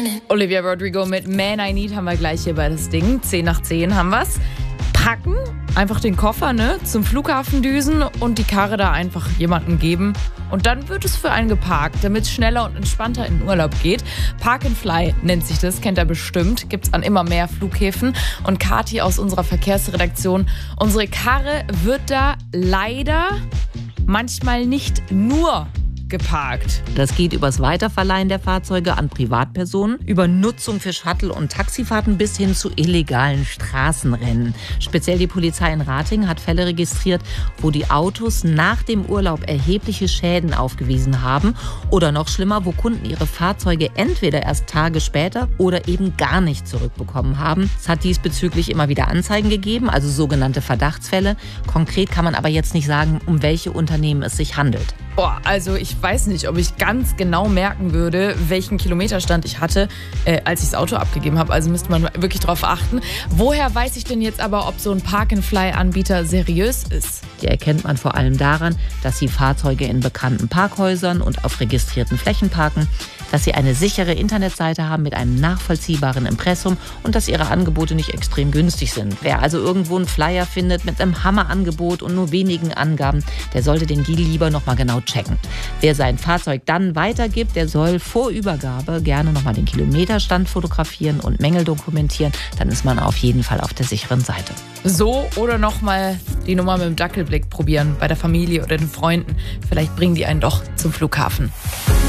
Olivia Rodrigo mit Man I Need haben wir gleich hier bei das Ding. 10 nach 10 haben wir's. Packen, einfach den Koffer zum Flughafen düsen und die Karre da einfach jemandem geben. Und dann wird es für einen geparkt, damit es schneller und entspannter in den Urlaub geht. Park and Fly nennt sich das, kennt ihr bestimmt. Gibt's an immer mehr Flughäfen. Und Kathi aus unserer Verkehrsredaktion, unsere Karre wird da leider manchmal nicht nur geparkt. Das geht übers Weiterverleihen der Fahrzeuge an Privatpersonen, über Nutzung für Shuttle- und Taxifahrten bis hin zu illegalen Straßenrennen. Speziell die Polizei in Ratingen hat Fälle registriert, wo die Autos nach dem Urlaub erhebliche Schäden aufgewiesen haben oder noch schlimmer, wo Kunden ihre Fahrzeuge entweder erst Tage später oder eben gar nicht zurückbekommen haben. Es hat diesbezüglich immer wieder Anzeigen gegeben, also sogenannte Verdachtsfälle. Konkret kann man aber jetzt nicht sagen, um welche Unternehmen es sich handelt. Boah, also ich weiß nicht, ob ich ganz genau merken würde, welchen Kilometerstand ich hatte, als ich das Auto abgegeben habe. Also müsste man wirklich drauf achten. Woher weiß ich denn jetzt aber, ob so ein Park-and-Fly-Anbieter seriös ist? Die erkennt man vor allem daran, dass sie Fahrzeuge in bekannten Parkhäusern und auf registrierten Flächen parken, dass sie eine sichere Internetseite haben mit einem nachvollziehbaren Impressum und dass ihre Angebote nicht extrem günstig sind. Wer also irgendwo einen Flyer findet mit einem Hammerangebot und nur wenigen Angaben, der sollte den Deal lieber nochmal genau checken. Wer sein Fahrzeug dann weitergibt, der soll vor Übergabe gerne nochmal den Kilometerstand fotografieren und Mängel dokumentieren. Dann ist man auf jeden Fall auf der sicheren Seite. So oder nochmal die Nummer mit dem Dackelblick probieren bei der Familie oder den Freunden. Vielleicht bringen die einen doch zum Flughafen.